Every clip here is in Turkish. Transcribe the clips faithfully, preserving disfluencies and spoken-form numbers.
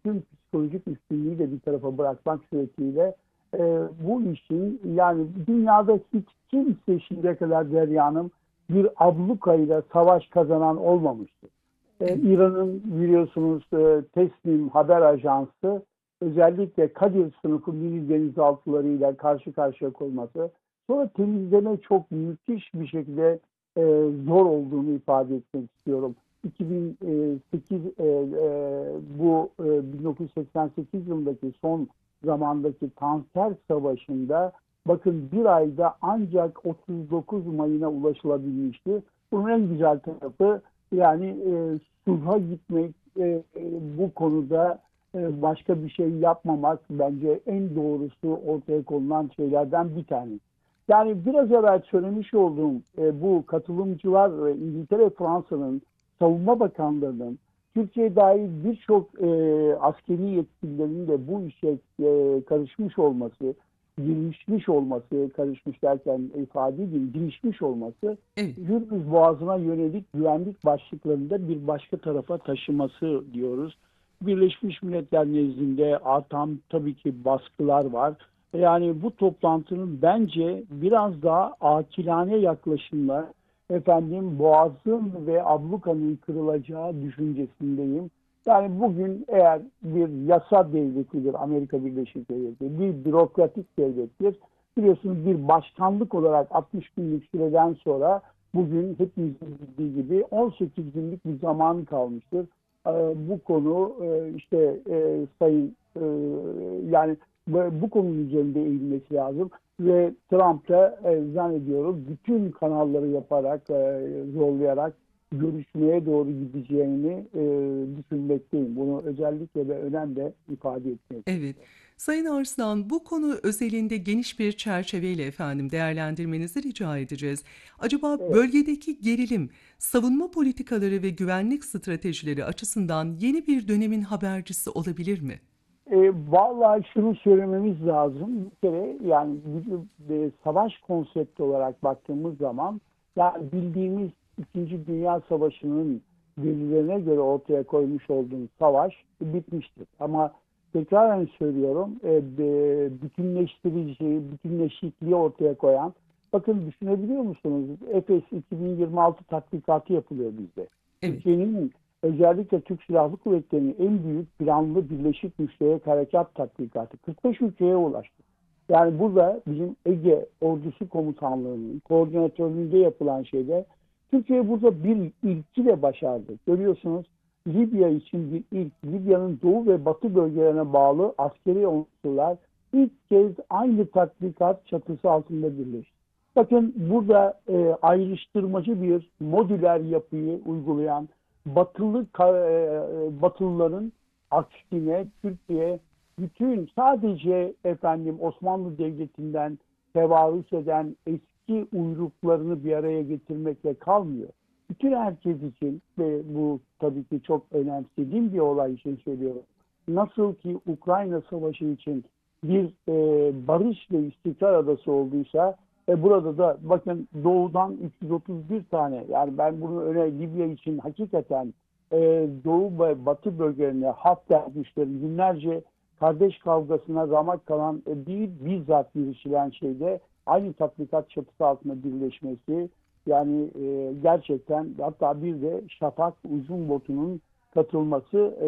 bütün psikolojik üstünlüğü de bir tarafa bırakmak suretiyle e, bu işin, yani dünyada hiç kimse şimdiye kadar Derya, bir ablukayla savaş kazanan olmamıştır. Ee, Evet. İran'ın biliyorsunuz e, Tesnim haber ajansı özellikle Kadir sınıfı mini denizaltılarıyla karşı karşıya koyması, sonra temizleme çok müthiş bir şekilde e, zor olduğunu ifade etmek istiyorum. iki bin sekiz e, e, bu e, bin dokuz yüz seksen sekiz yılındaki son zamandaki Tanser Savaşı'nda bakın bir ayda ancak otuz dokuz Mayın'a ulaşılabilmişti. Bunun en güzel tarafı, yani e, sulha gitmek, e, e, bu konuda e, başka bir şey yapmamak bence en doğrusu ortaya konulan şeylerden bir tanesi. Yani biraz evvel söylemiş olduğum e, bu katılımcılar ve İngiltere, Fransa'nın savunma bakanlarının Türkiye dahil birçok e, askeri yetkililerin de bu işe e, karışmış olması, girişmiş olması, karışmış derken ifade değil, girişmiş olması, Evet. Hürmüz Boğazı'na yönelik güvenlik başlıklarında bir başka tarafa taşıması diyoruz. Birleşmiş Milletler nezdinde artan tabii ki baskılar var. Yani bu toplantının bence biraz daha akilane yaklaşımla efendim Boğaz'ın ve ablukanın kırılacağı düşüncesindeyim. Yani bugün eğer bir yasa devletidir Amerika Birleşik Devletleri, bir bürokratik devlettir. Biliyorsunuz bir başkanlık olarak altmış günlük süreden sonra bugün hepimizin bildiği gibi on sekiz günlük bir zaman kalmıştır. Ee, bu konu e, işte e, sayın e, yani bu konunun üzerinde eğilmesi lazım ve Trump da e, zannediyorum bütün kanalları yaparak, e, zorlayarak görüşmeye doğru gideceğini e, düşünmekteyim. Bunu özellikle ve önemli ifade etmek Evet. istiyorum. Sayın Arslan, bu konu özelinde geniş bir çerçeveyle efendim değerlendirmenizi rica edeceğiz. Acaba Evet. bölgedeki gerilim, savunma politikaları ve güvenlik stratejileri açısından yeni bir dönemin habercisi olabilir mi? E, vallahi şunu söylememiz lazım. Bir kere yani bir, bir savaş konsepti olarak baktığımız zaman, yani bildiğimiz İkinci Dünya Savaşı'nın verilerine göre ortaya koymuş olduğumuz savaş bitmiştir. Ama tekrar söylüyorum, e, bütünleştirici, bütünleşikliği ortaya koyan, bakın düşünebiliyor musunuz? Efes iki bin yirmi altı tatbikatı yapılıyor bizde. Evet. Türkiye'nin, özellikle Türk Silahlı Kuvvetleri'nin en büyük planlı Birleşik Müşterek Harekat Tatbikatı kırk beş ülkeye ulaştı. Yani burada bizim Ege Ordusu Komutanlığı'nın koordinatörlüğünde yapılan şeyde Türkiye burada bir ilki de başardı. Görüyorsunuz, Libya için bir ilk. Libya'nın doğu ve batı bölgelerine bağlı askeri unsurlar ilk kez aynı tatbikat çatısı altında birleşti. Bakın burada e, ayrıştırmacı bir modüler yapıyı uygulayan batılı e, Batılıların aksine Türkiye bütün sadece efendim Osmanlı Devleti'nden tevarüs eden eski uyruklarını bir araya getirmekle kalmıyor. Bütün herkes için, ve bu tabii ki çok önemsediğim bir olay için söylüyorum. Nasıl ki Ukrayna Savaşı için bir e, barış ve istikrar adası olduysa, e, burada da bakın doğudan üç yüz otuz bir tane, yani ben bunu öne Libya için hakikaten e, doğu ve batı bölgelerine Hafter güçleri günlerce kardeş kavgasına ramak kalan e, değil, bizzat girişilen şeyde aynı tatbikat çatısı altında birleşmesi, yani e, gerçekten, hatta bir de Şafak uzun botunun katılması, e,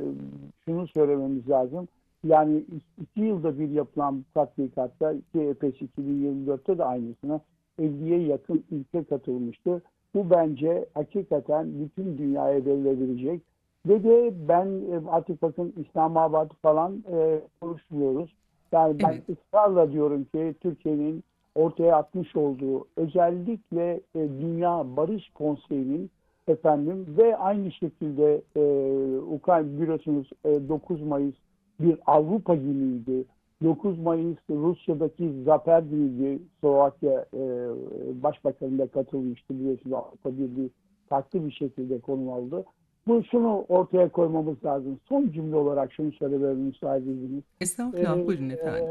şunu söylememiz lazım. Yani iki yılda bir yapılan tatbikatta, ki Efes iki bin yirmi dörtte de aynısına elliye yakın ülke katılmıştı. Bu bence hakikaten bütün dünyaya verilebilecek. Ve de ben e, artık bakın İslamabad falan e, konuşmuyoruz. Yani ben Evet. ısrarla diyorum ki Türkiye'nin ortaya atmış olduğu, özellikle e, Dünya Barış Konseyi'nin efendim ve aynı şekilde e, Ukrayna, biliyorsunuz e, dokuz Mayıs bir Avrupa günüydü. dokuz Mayıs Rusya'daki Zafer Günü'ydü. Slovakya e, Başbakanı da katılmıştı, biliyorsunuz Avrupa Birliği farklı bir şekilde konu aldı. Bu şunu ortaya koymamız lazım. Son cümle olarak şunu söylemeye müsaade ediniz. Estağfurullah, Ee, buyurun efendim.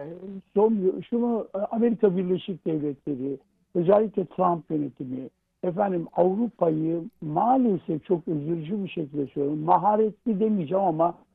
son şunu Amerika Birleşik Devletleri, özellikle Trump yönetimi, efendim Avrupa'yı maalesef, çok üzücü bir şekilde söylüyorum, maharetli demeyeceğim ama